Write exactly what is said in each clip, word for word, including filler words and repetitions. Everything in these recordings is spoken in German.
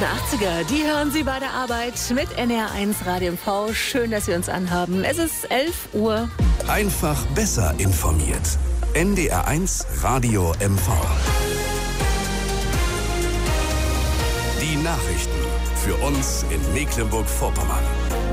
alten achtziger, die hören Sie bei der Arbeit mit N R eins Radio M V. Schön, dass Sie uns anhaben. Es ist elf Uhr. Einfach besser informiert. N D R eins Radio M V. Die Nachrichten für uns in Mecklenburg-Vorpommern.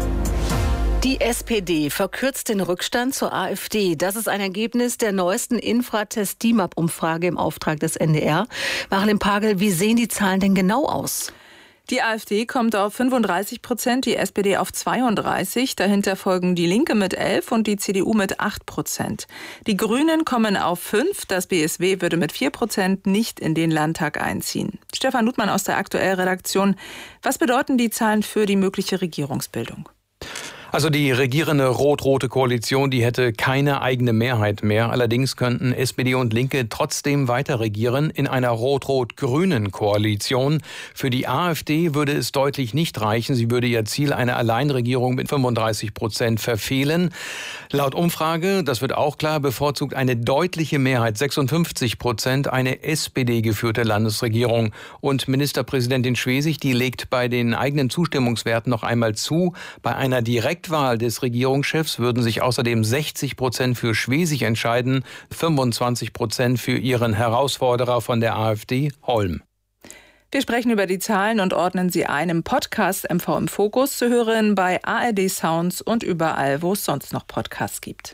Die S P D verkürzt den Rückstand zur AfD. Das ist ein Ergebnis der neuesten Infratest-D I M A P-Umfrage im Auftrag des N D R. Marilyn Pagel, wie sehen die Zahlen denn genau aus? Die AfD kommt auf fünfunddreißig Prozent, die S P D auf zweiunddreißig. Dahinter folgen die Linke mit elf und die C D U mit acht Prozent. Die Grünen kommen auf fünf. Das B S W würde mit vier Prozent nicht in den Landtag einziehen. Stefan Ludmann aus der Aktuell-Redaktion. Was bedeuten die Zahlen für die mögliche Regierungsbildung? Also die regierende rot-rote Koalition, die hätte keine eigene Mehrheit mehr. Allerdings könnten S P D und Linke trotzdem weiter regieren in einer rot-rot-grünen Koalition. Für die AfD würde es deutlich nicht reichen. Sie würde ihr Ziel einer Alleinregierung mit fünfunddreißig Prozent verfehlen. Laut Umfrage, das wird auch klar, bevorzugt eine deutliche Mehrheit, sechsundfünfzig Prozent, eine S P D-geführte Landesregierung. Und Ministerpräsidentin Schwesig, die legt bei den eigenen Zustimmungswerten noch einmal zu, bei einer direkten Wahl des Regierungschefs würden sich außerdem sechzig Prozent für Schwesig entscheiden, fünfundzwanzig Prozent für ihren Herausforderer von der AfD, Holm. Wir sprechen über die Zahlen und ordnen sie ein im Podcast M V im Fokus, zu hören bei A R D Sounds und überall, wo es sonst noch Podcasts gibt.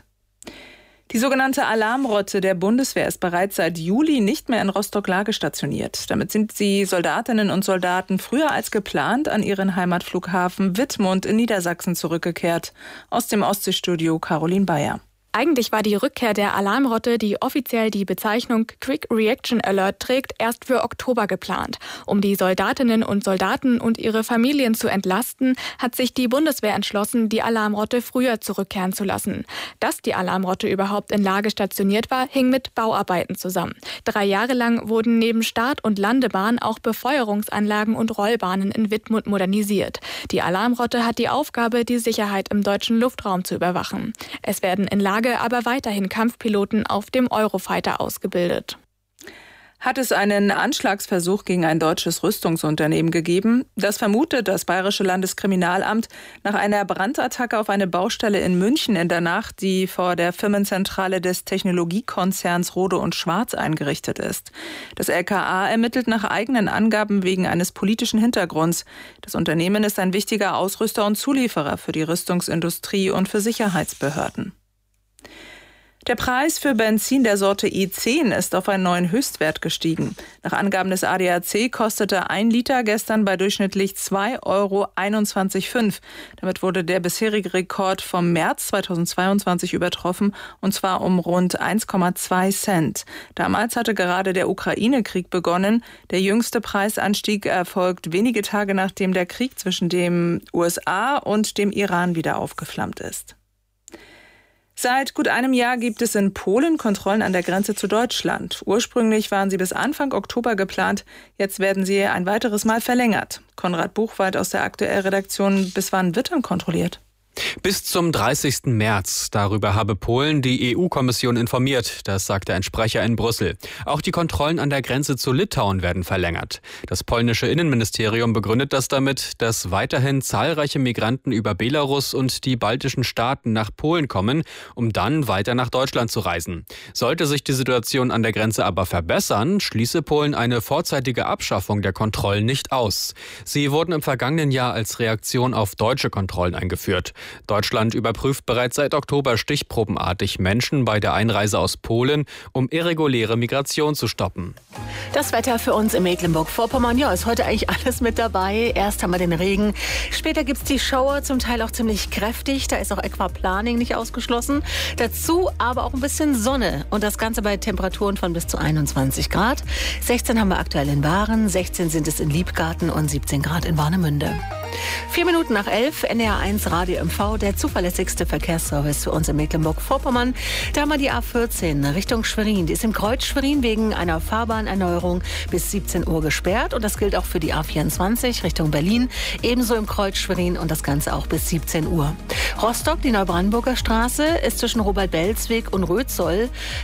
Die sogenannte Alarmrotte der Bundeswehr ist bereits seit Juli nicht mehr in Rostock-Lage stationiert. Damit sind die Soldatinnen und Soldaten früher als geplant an ihren Heimatflughafen Wittmund in Niedersachsen zurückgekehrt. Aus dem Ostseestudio Caroline Bayer. Eigentlich war die Rückkehr der Alarmrotte, die offiziell die Bezeichnung Quick Reaction Alert trägt, erst für Oktober geplant. Um die Soldatinnen und Soldaten und ihre Familien zu entlasten, hat sich die Bundeswehr entschlossen, die Alarmrotte früher zurückkehren zu lassen. Dass die Alarmrotte überhaupt in Lage stationiert war, hing mit Bauarbeiten zusammen. Drei Jahre lang wurden neben Start- und Landebahn auch Befeuerungsanlagen und Rollbahnen in Wittmund modernisiert. Die Alarmrotte hat die Aufgabe, die Sicherheit im deutschen Luftraum zu überwachen. Es werden in Lage aber weiterhin Kampfpiloten auf dem Eurofighter ausgebildet. Hat es einen Anschlagsversuch gegen ein deutsches Rüstungsunternehmen gegeben? Das vermutet das Bayerische Landeskriminalamt nach einer Brandattacke auf eine Baustelle in München in der Nacht, die vor der Firmenzentrale des Technologiekonzerns Rohde und Schwarz eingerichtet ist. Das L K A ermittelt nach eigenen Angaben wegen eines politischen Hintergrunds. Das Unternehmen ist ein wichtiger Ausrüster und Zulieferer für die Rüstungsindustrie und für Sicherheitsbehörden. Der Preis für Benzin der Sorte E zehn ist auf einen neuen Höchstwert gestiegen. Nach Angaben des A D A C kostete ein Liter gestern bei durchschnittlich zwei Euro einundzwanzig Komma fünf. Damit wurde der bisherige Rekord vom März zweitausendzweiundzwanzig übertroffen, und zwar um rund eins Komma zwei Cent. Damals hatte gerade der Ukraine-Krieg begonnen. Der jüngste Preisanstieg erfolgt wenige Tage nachdem der Krieg zwischen den U S A und dem Iran wieder aufgeflammt ist. Seit gut einem Jahr gibt es in Polen Kontrollen an der Grenze zu Deutschland. Ursprünglich waren sie bis Anfang Oktober geplant. Jetzt werden sie ein weiteres Mal verlängert. Konrad Buchwald aus der Aktuell-Redaktion. Bis wann wird denn kontrolliert? Bis zum dreißigsten März. Darüber habe Polen die E U-Kommission informiert. Das sagte ein Sprecher in Brüssel. Auch die Kontrollen an der Grenze zu Litauen werden verlängert. Das polnische Innenministerium begründet das damit, dass weiterhin zahlreiche Migranten über Belarus und die baltischen Staaten nach Polen kommen, um dann weiter nach Deutschland zu reisen. Sollte sich die Situation an der Grenze aber verbessern, schließe Polen eine vorzeitige Abschaffung der Kontrollen nicht aus. Sie wurden im vergangenen Jahr als Reaktion auf deutsche Kontrollen eingeführt. Deutschland überprüft bereits seit Oktober stichprobenartig Menschen bei der Einreise aus Polen, um irreguläre Migration zu stoppen. Das Wetter für uns in Mecklenburg-Vorpommern, ja, ist heute eigentlich alles mit dabei. Erst haben wir den Regen, später gibt es die Schauer, zum Teil auch ziemlich kräftig. Da ist auch Aquaplaning nicht ausgeschlossen. Dazu aber auch ein bisschen Sonne und das Ganze bei Temperaturen von bis zu einundzwanzig Grad. sechzehn haben wir aktuell in Waren, sechzehn sind es in Liebgarten und siebzehn Grad in Warnemünde. Vier Minuten nach elf, N R eins Radio M V, der zuverlässigste Verkehrsservice für uns in Mecklenburg-Vorpommern. Da haben wir die A vierzehn Richtung Schwerin. Die ist im Kreuz Schwerin wegen einer Fahrbahnerneuerung bis siebzehn Uhr gesperrt. Und das gilt auch für die A vierundzwanzig Richtung Berlin. Ebenso im Kreuz Schwerin und das Ganze auch bis siebzehn Uhr. Rostock, die Neubrandenburger Straße, ist zwischen Robert-Belz-Weg und Rötzoll.